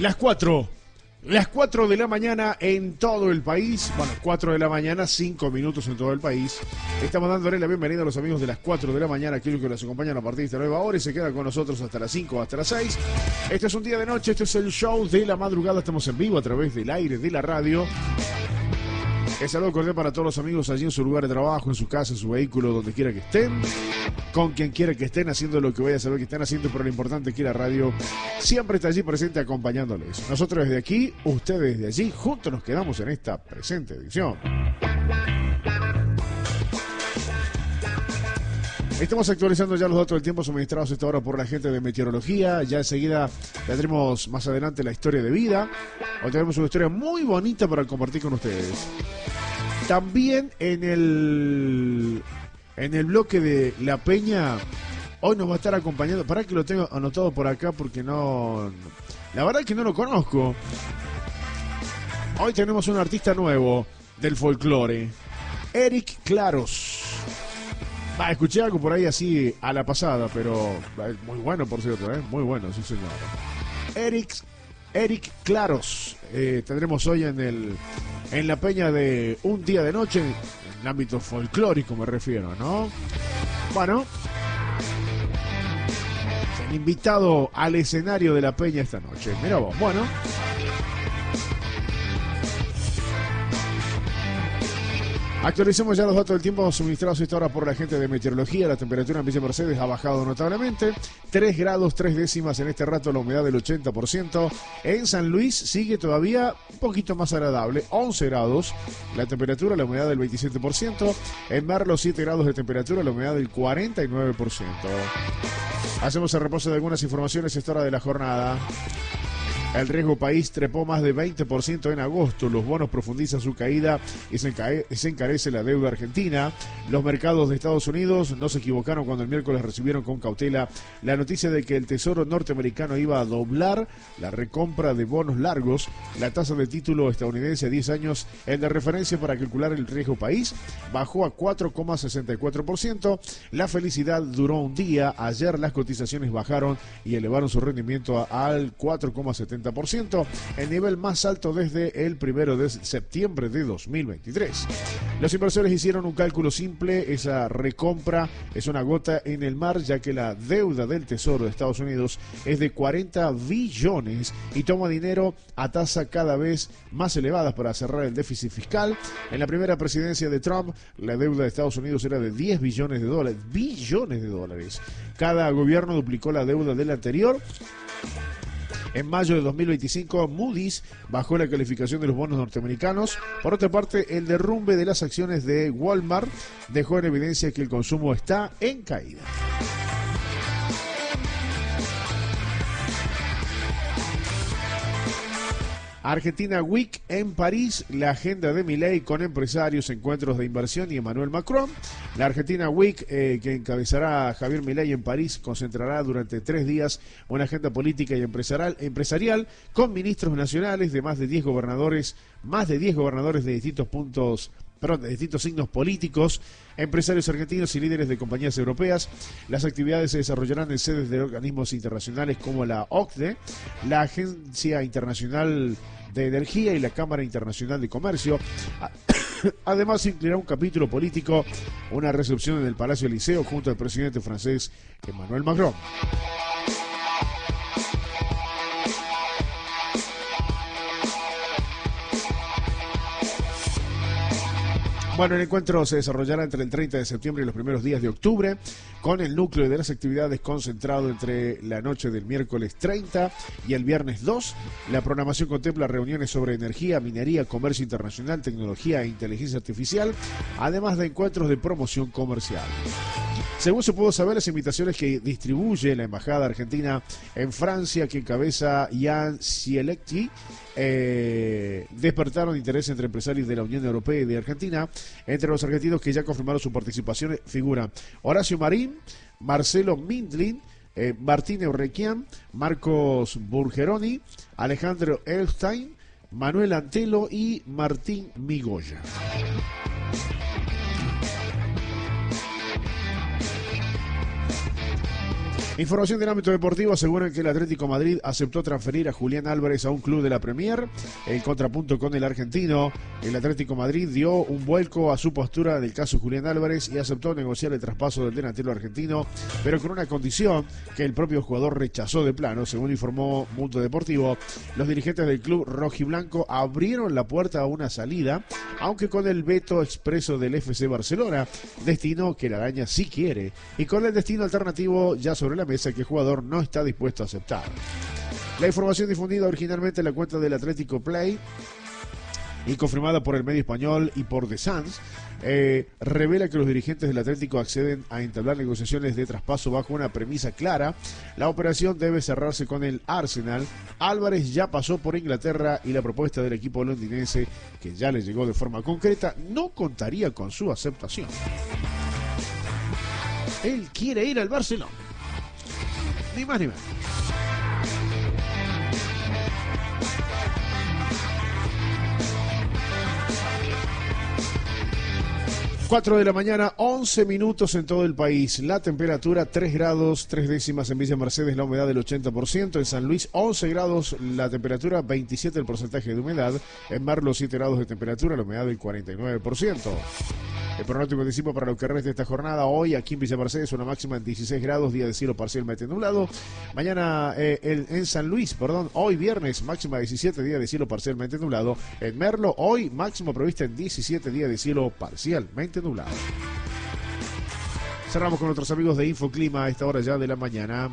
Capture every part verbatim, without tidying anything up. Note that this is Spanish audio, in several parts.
Las cuatro. Las cuatro de la mañana en todo el país. Bueno, cuatro de la mañana, cinco minutos en todo el país. Estamos dándole la bienvenida a los amigos de las cuatro de la mañana, aquellos que los acompañan a partir de esta nueva hora y se quedan con nosotros hasta las cinco, hasta las seis. Este es un día de noche, este es el show de la madrugada. Estamos en vivo a través del aire de la radio. El saludo cordial para todos los amigos allí en su lugar de trabajo, en su casa, en su vehículo, donde quiera que estén, con quien quiera que estén, haciendo lo que vaya a saber que estén haciendo, pero lo importante es que la radio siempre está allí presente acompañándoles. Nosotros desde aquí, ustedes desde allí, juntos nos quedamos en esta presente edición. Estamos actualizando ya los datos del tiempo suministrados a esta hora por la gente de meteorología. Ya enseguida tendremos más adelante la historia de vida. Hoy tenemos una historia muy bonita para compartir con ustedes. También en el en el bloque de La Peña, hoy nos va a estar acompañando. Para que lo tengo anotado por acá porque no... La verdad es que no lo conozco. Hoy tenemos un artista nuevo del folclore. Eric Claros. Ah, escuché algo por ahí así a la pasada, pero muy bueno, por cierto, ¿eh? Muy bueno, sí señor. Eric, Eric Claros, eh, tendremos hoy en el en la peña de Un Día de Noche, en el ámbito folclórico me refiero, ¿no? Bueno, el invitado al escenario de la peña esta noche. Mira vos, bueno. Actualicemos ya los datos del tiempo suministrados a esta hora por la gente de meteorología. La temperatura en Villa Mercedes ha bajado notablemente. tres grados, tres décimas en este rato, la humedad del ochenta por ciento. En San Luis sigue todavía un poquito más agradable, once grados. La temperatura, la humedad del veintisiete por ciento. En Merlo, siete grados de temperatura, la humedad del cuarenta y nueve por ciento. Hacemos el repaso de algunas informaciones a esta hora de la jornada. El riesgo país trepó más de veinte por ciento en agosto. Los bonos profundizan su caída y se, encae, se encarece la deuda argentina. Los mercados de Estados Unidos no se equivocaron cuando el miércoles recibieron con cautela la noticia de que el Tesoro norteamericano iba a doblar la recompra de bonos largos. La tasa de título estadounidense a diez años, el de referencia para calcular el riesgo país, bajó a cuatro coma sesenta y cuatro por ciento. La felicidad duró un día. Ayer las cotizaciones bajaron y elevaron su rendimiento a, al cuatro coma setenta por ciento, el nivel más alto desde el primero de septiembre de dos mil veintitrés. Los inversores hicieron un cálculo simple. Esa recompra es una gota en el mar, ya que la deuda del Tesoro de Estados Unidos es de cuarenta billones y toma dinero a tasa cada vez más elevadas para cerrar el déficit fiscal. En la primera presidencia de Trump, la deuda de Estados Unidos era de diez billones de dólares. Billones de dólares. Cada gobierno duplicó la deuda del anterior. En mayo de dos mil veinticinco, Moody's bajó la calificación de los bonos norteamericanos. Por otra parte, el derrumbe de las acciones de Walmart dejó en evidencia que el consumo está en caída. Argentina Week en París, la agenda de Milei con empresarios, encuentros de inversión y Emmanuel Macron. La Argentina Week, eh, que encabezará Javier Milei en París, concentrará durante tres días una agenda política y empresarial, empresarial con ministros nacionales de más de diez gobernadores, más de diez gobernadores de distintos puntos, perdón, de distintos signos políticos, empresarios argentinos y líderes de compañías europeas. Las actividades se desarrollarán en sedes de organismos internacionales como la O C D E, la Agencia Internacional de Energía y la Cámara Internacional de Comercio. Además, se incluirá un capítulo político, una recepción en el Palacio Eliseo junto al presidente francés Emmanuel Macron. Bueno, el encuentro se desarrollará entre el treinta de septiembre y los primeros días de octubre, con el núcleo de las actividades concentrado entre la noche del miércoles treinta y el viernes dos. La programación contempla reuniones sobre energía, minería, comercio internacional, tecnología e inteligencia artificial, además de encuentros de promoción comercial. Según se pudo saber, las invitaciones que distribuye la Embajada Argentina en Francia, que encabeza Jan Cielecki, eh, despertaron interés entre empresarios de la Unión Europea y de Argentina. Entre los argentinos que ya confirmaron su participación figuran Horacio Marín, Marcelo Mindlin, eh, Martín Eurrequian, Marcos Burgeroni, Alejandro Elstein, Manuel Antelo y Martín Migoya. Información del ámbito deportivo, aseguran que el Atlético Madrid aceptó transferir a Julián Álvarez a un club de la Premier. El contrapunto con el argentino, el Atlético Madrid dio un vuelco a su postura del caso Julián Álvarez y aceptó negociar el traspaso del delantero argentino, pero con una condición que el propio jugador rechazó de plano. Según informó Mundo Deportivo, los dirigentes del club rojiblanco abrieron la puerta a una salida, aunque con el veto expreso del F C Barcelona, destino que la araña sí quiere, y con el destino alternativo ya sobre la mesa que el jugador no está dispuesto a aceptar. La información difundida originalmente en la cuenta del Atlético Play y confirmada por el medio español y por The Suns, eh, revela que los dirigentes del Atlético acceden a entablar negociaciones de traspaso bajo una premisa clara. La operación debe cerrarse con el Arsenal. Álvarez ya pasó por Inglaterra y la propuesta del equipo londinense, que ya le llegó de forma concreta, no contaría con su aceptación. Él quiere ir al Barcelona. Ni más ni menos. cuatro de la mañana, once minutos en todo el país. La temperatura tres grados, tres décimas en Villa Mercedes, la humedad del ochenta por ciento. En San Luis, once grados, la temperatura, veintisiete el porcentaje de humedad. En Merlo, siete grados de temperatura, la humedad del cuarenta y nueve por ciento. El pronóstico anticipo para lo que resta de esta jornada: hoy aquí en Villa Mercedes una máxima en dieciséis grados, día de cielo parcialmente nublado. Mañana eh, el, en San Luis, perdón, hoy viernes máxima diecisiete, día de cielo parcialmente nublado. En Merlo hoy máximo prevista en diecisiete, día de cielo parcialmente nublado. Cerramos con nuestros amigos de Infoclima a esta hora ya de la mañana.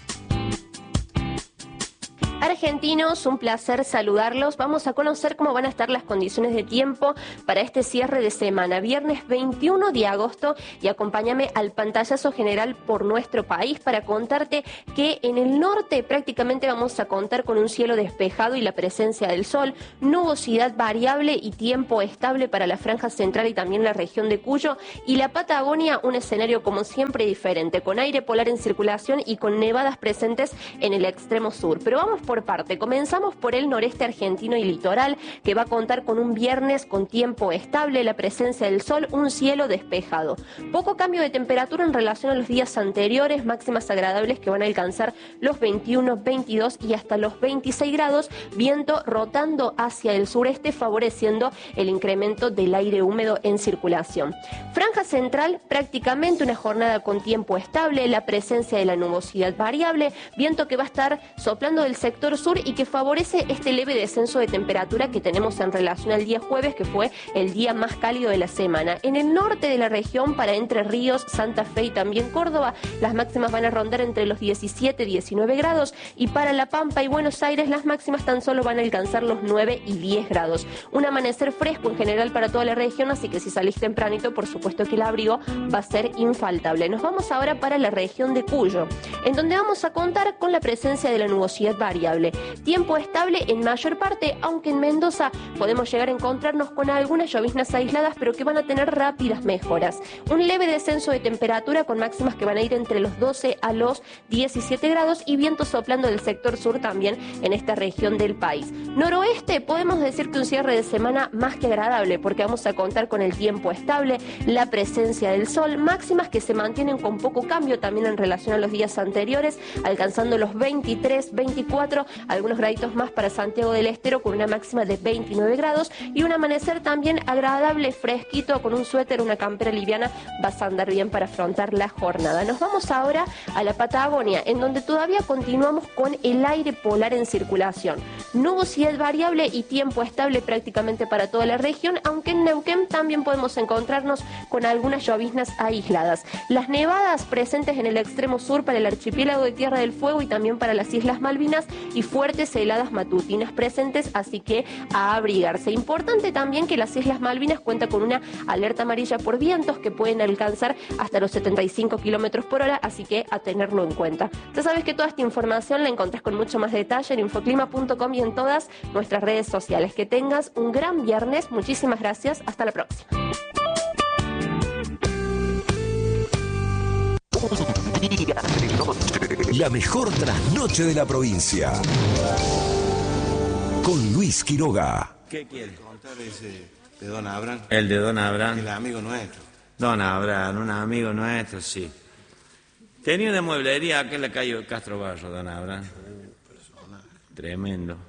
Argentinos, un placer saludarlos. Vamos a conocer cómo van a estar las condiciones de tiempo para este cierre de semana, viernes veintiuno de agosto, y acompáñame al pantallazo general por nuestro país para contarte que en el norte prácticamente vamos a contar con un cielo despejado y la presencia del sol, nubosidad variable y tiempo estable para la franja central y también la región de Cuyo, y la Patagonia un escenario como siempre diferente, con aire polar en circulación y con nevadas presentes en el extremo sur. Pero vamos por parte. Comenzamos por el noreste argentino y litoral, que va a contar con un viernes con tiempo estable, la presencia del sol, un cielo despejado. Poco cambio de temperatura en relación a los días anteriores, máximas agradables que van a alcanzar los veintiuno, veintidós y hasta los veintiséis grados, viento rotando hacia el sureste, favoreciendo el incremento del aire húmedo en circulación. Franja central, prácticamente una jornada con tiempo estable, la presencia de la nubosidad variable, viento que va a estar soplando del sector sur y que favorece este leve descenso de temperatura que tenemos en relación al día jueves, que fue el día más cálido de la semana. En el norte de la región, para Entre Ríos, Santa Fe y también Córdoba, las máximas van a rondar entre los diecisiete y diecinueve grados, y para La Pampa y Buenos Aires las máximas tan solo van a alcanzar los nueve y diez grados. Un amanecer fresco en general para toda la región, así que si salís tempranito, por supuesto que el abrigo va a ser infaltable. Nos vamos ahora para la región de Cuyo, en donde vamos a contar con la presencia de la nubosidad variable. Tiempo estable en mayor parte, aunque en Mendoza podemos llegar a encontrarnos con algunas lloviznas aisladas, pero que van a tener rápidas mejoras. Un leve descenso de temperatura con máximas que van a ir entre los doce a los diecisiete grados y viento soplando del sector sur también en esta región del país. Noroeste, podemos decir que un cierre de semana más que agradable, porque vamos a contar con el tiempo estable, la presencia del sol, máximas que se mantienen con poco cambio también en relación a los días anteriores, alcanzando los veintitrés, veinticuatro, algunos graditos más para Santiago del Estero con una máxima de veintinueve grados, y un amanecer también agradable, fresquito, con un suéter, una campera liviana, vas a andar bien para afrontar la jornada. Nos vamos ahora a la Patagonia, en donde todavía continuamos con el aire polar en circulación. Nubosidad variable y tiempo estable prácticamente para toda la región, aunque en Neuquén también podemos encontrarnos con algunas lloviznas aisladas. Las nevadas presentes en el extremo sur para el archipiélago de Tierra del Fuego y también para las Islas Malvinas, y fuertes heladas matutinas presentes, así que a abrigarse. Importante también que las Islas Malvinas cuenta con una alerta amarilla por vientos que pueden alcanzar hasta los setenta y cinco kilómetros por hora, así que a tenerlo en cuenta. Ya sabes que toda esta información la encontrás con mucho más detalle en infoclima punto com y en todas nuestras redes sociales. Que tengas un gran viernes, muchísimas gracias, hasta la próxima. La mejor trasnoche de la provincia. Con Luis Quiroga. ¿Qué quiere contar ese de Don Abraham? El de Don Abraham. El amigo nuestro. Don Abraham, un amigo nuestro, sí. Tenía una mueblería acá en la calle Castro Barro, don Abraham. Tremendo.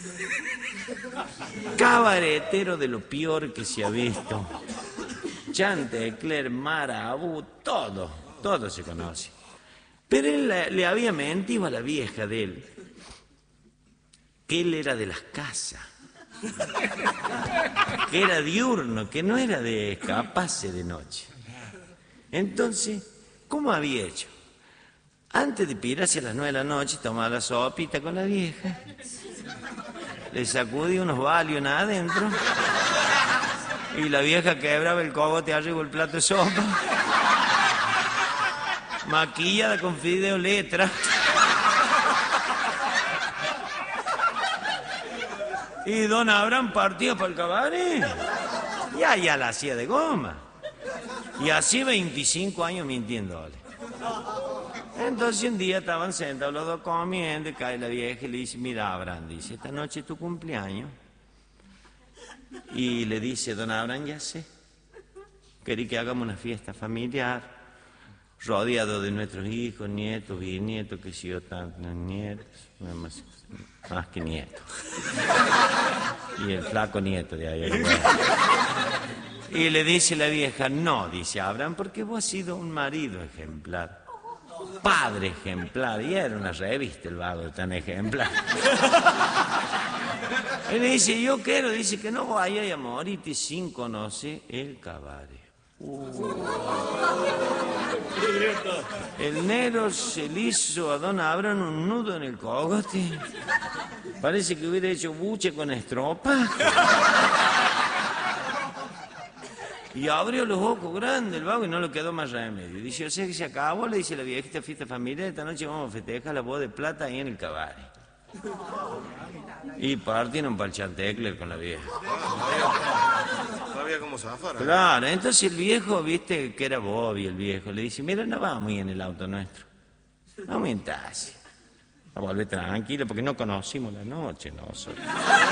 Cabaretero de lo peor que se ha visto. Chantecler, Marabú, todo, todo se conoce. Pero él le, le había mentido a la vieja de él, que él era de las casas, que era diurno, que no era de escaparse de noche. Entonces, ¿cómo había hecho? Antes de pirarse a las nueve de la noche, tomaba la sopita con la vieja, le sacudía unos Valium adentro, y la vieja quebraba el cogote arriba del plato de sopa, maquillada con fideo letra. Y don Abraham partía para el cabaret. Y allá la hacía de goma. Y así veinticinco años mintiéndole. Entonces un día estaban sentados los dos comiendo y cae la vieja y le dice, mira Abraham, dice, esta noche es tu cumpleaños. Y le dice, don Abraham, ya sé, querí que hagamos una fiesta familiar, rodeado de nuestros hijos, nietos, bisnietos, que si yo tantos nietos, más, más que nietos. Y el flaco nieto de ahí. Y le dice la vieja, no, dice Abraham, porque vos has sido un marido ejemplar, padre ejemplar, y era una revista el vago tan ejemplar. Y le dice, yo quiero, dice que no vaya a morirte sin conocer el cabaret. Uh. El negro se le hizo a don Abraham un nudo en el cogote. Parece que hubiera hecho buche con estropa. Y abrió los ojos grandes el vago y no le quedó más remedio. Dice, o sea que se acabó, le dice la viejita fiesta familiar, esta noche vamos a festejar la boda de plata ahí en el cabaret. Y partieron para el Chantecler con la vieja. No había como zafar. ¿Eh? Claro, entonces el viejo, viste que era Bobby el viejo, le dice, mira, no vamos ahí en el auto nuestro. Vamos en taxi. A volver tranquilo porque no conocimos la noche nosotros.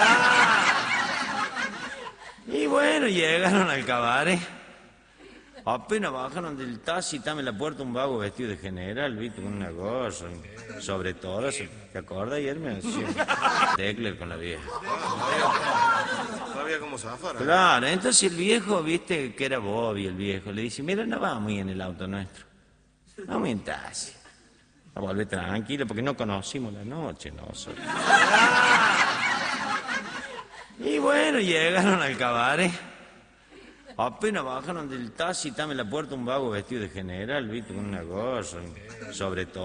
Y bueno, llegaron al cabaret. Apenas bajaron del taxi, estaba en la puerta un vago vestido de general, viste, con una gorra, sobre todo, ¿te acuerdas ayer? Me decía, Tecler con la vieja. No había como zafar. ¿Eh? Claro, entonces el viejo, viste que era Bobby el viejo, le dice, mira, no vamos ahí en el auto nuestro. Vamos en taxi. A volver tranquilo porque no conocimos la noche nosotros. Y bueno, llegaron al cabaret. Apenas bajaron del taxi, estaba en la puerta un vago vestido de general, viste, con una gorra, sobre todo.